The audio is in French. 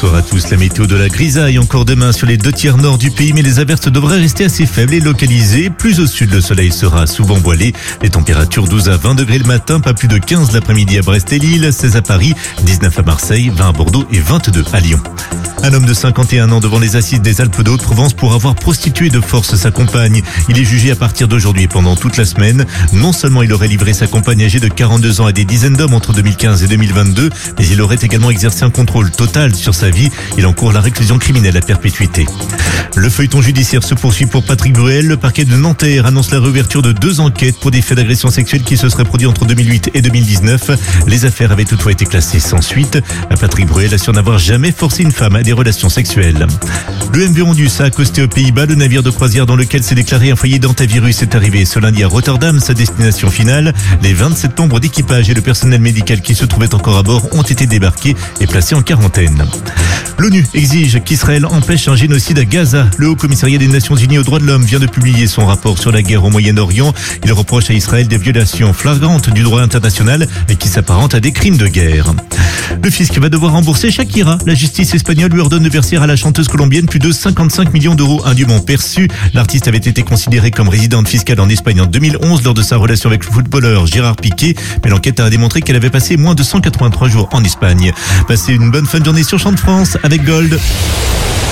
bonsoir à tous. La météo de la grisaille encore demain sur les 2/3 nord du pays, mais les averses devraient rester assez faibles et localisées. Plus au sud, le soleil sera souvent voilé. Les températures 12 à 20 degrés le matin, pas plus de 15 l'après-midi à Brest et Lille, 16 à Paris, 19 à Marseille, 20 à Bordeaux et 22 à Lyon. Un homme de 51 ans devant les assises des Alpes de Haute-Provence pour avoir prostitué de force sa compagne. Il est jugé à partir d'aujourd'hui pendant toute la semaine. Non seulement il aurait livré sa compagne âgée de 42 ans à des dizaines d'hommes entre 2015 et 2022, mais il aurait également exercé un contrôle total sur sa vie. Il encourt la réclusion criminelle à perpétuité. Le feuilleton judiciaire se poursuit pour Patrick Bruel. Le parquet de Nanterre annonce la réouverture de 2 enquêtes pour des faits d'agression sexuelle qui se seraient produits entre 2008 et 2019. Les affaires avaient toutefois été classées sans suite. Patrick Bruel assure n'avoir jamais forcé une femme à des relations sexuelles. Le MV Ondus a accosté aux Pays-Bas. Le navire de croisière dans lequel s'est déclaré un foyer d'hantavirus est arrivé ce lundi à Rotterdam, sa destination finale. Les 27 membres d'équipage et le personnel médical qui se trouvaient encore à bord ont été débarqués et placés en quarantaine. L'ONU exige qu'Israël empêche un génocide à Gaza. Le Haut Commissariat des Nations Unies aux droits de l'homme vient de publier son rapport sur la guerre au Moyen-Orient. Il reproche à Israël des violations flagrantes du droit international et qui s'apparentent à des crimes de guerre. Le fisc va devoir rembourser Shakira. La justice espagnole lui ordonne de verser à la chanteuse colombienne plus de 55 millions d'euros indûment perçus. L'artiste avait été considérée comme résidente fiscale en Espagne en 2011 lors de sa relation avec le footballeur Gérard Piqué. Mais l'enquête a démontré qu'elle avait passé moins de 183 jours en Espagne. Passez une bonne fin de journée sur Champ de France avec Gold.